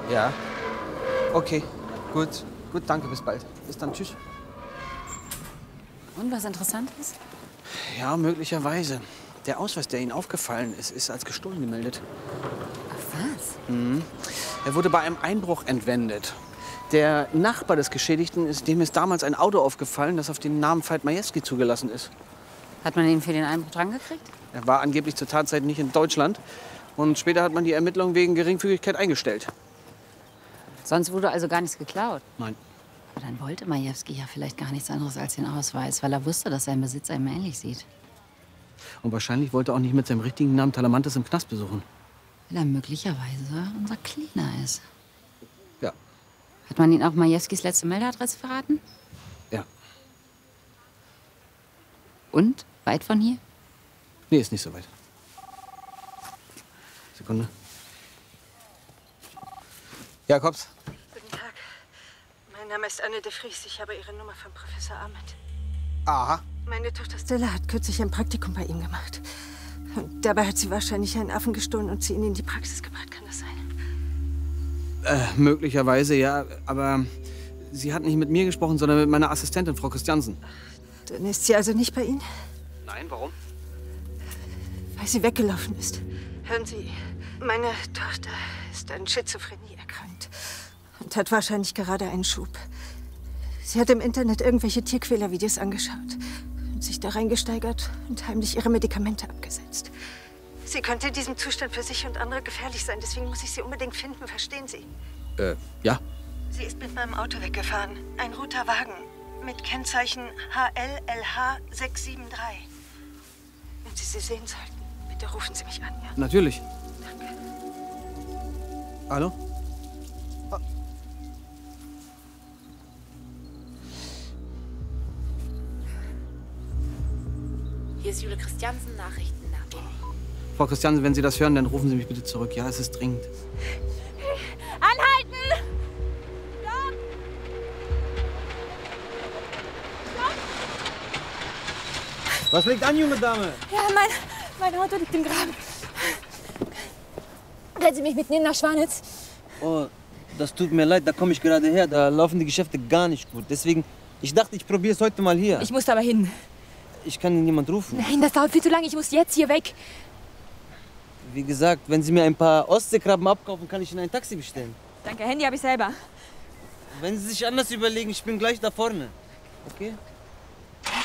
Ja. Okay, gut. Gut, danke, bis bald. Bis dann, tschüss. Und was Interessantes? Ja, möglicherweise. Der Ausweis, der Ihnen aufgefallen ist, ist als gestohlen gemeldet. Ach, was? Mhm. Er wurde bei einem Einbruch entwendet. Der Nachbar des Geschädigten, dem ist damals ein Auto aufgefallen, das auf den Namen Veit Majewski zugelassen ist. Hat man ihn für den Einbruch drangekriegt? Er war angeblich zur Tatzeit nicht in Deutschland. Und später hat man die Ermittlungen wegen Geringfügigkeit eingestellt. Sonst wurde also gar nichts geklaut? Nein. Aber dann wollte Majewski ja vielleicht gar nichts anderes als den Ausweis, weil er wusste, dass sein Besitz einem ähnlich sieht. Und wahrscheinlich wollte er auch nicht mit seinem richtigen Namen Talamantes im Knast besuchen. Weil er möglicherweise unser Cleaner ist. Ja. Hat man ihn auch Majewskis letzte Meldeadresse verraten? Ja. Und? Weit von hier? Nee, ist nicht so weit. Sekunde. Jakobs. Guten Tag. Mein Name ist Anne de Vries. Ich habe Ihre Nummer von Professor Ahmed. Aha. Meine Tochter Stella hat kürzlich ein Praktikum bei ihm gemacht. Und dabei hat sie wahrscheinlich einen Affen gestohlen und sie ihn in die Praxis gebracht. Kann das sein? Möglicherweise, ja. Aber sie hat nicht mit mir gesprochen, sondern mit meiner Assistentin, Frau Christiansen. Dann ist sie also nicht bei Ihnen? Nein, warum? Weil sie weggelaufen ist. Hören Sie, meine Tochter ist an Schizophrenie erkrankt und hat wahrscheinlich gerade einen Schub. Sie hat im Internet irgendwelche Tierquälervideos angeschaut und sich da reingesteigert und heimlich ihre Medikamente abgesetzt. Sie könnte in diesem Zustand für sich und andere gefährlich sein, deswegen muss ich sie unbedingt finden, verstehen Sie? Ja. Sie ist mit meinem Auto weggefahren. Ein roter Wagen mit Kennzeichen HLLH 673. Wenn Sie sie sehen sollten, bitte rufen Sie mich an, ja? Natürlich. Danke. Hallo? Hier ist Jule Christiansen, Nachrichten nach Berlin. Frau Christiansen, wenn Sie das hören, dann rufen Sie mich bitte zurück. Ja, es ist dringend. Anhalten! Stopp! Was liegt an, junge Dame? Ja, mein Auto liegt im Graben. Können Sie mich mitnehmen nach Schwanitz? Oh, das tut mir leid, da komme ich gerade her. Da laufen die Geschäfte gar nicht gut. Deswegen, ich dachte, ich probiere es heute mal hier. Ich muss aber hin. Ich kann Ihnen jemand rufen. Nein, das dauert viel zu lange. Ich muss jetzt hier weg. Wie gesagt, wenn Sie mir ein paar Ostseekrabben abkaufen, kann ich Ihnen ein Taxi bestellen. Danke, Handy habe ich selber. Wenn Sie sich anders überlegen, ich bin gleich da vorne. Okay?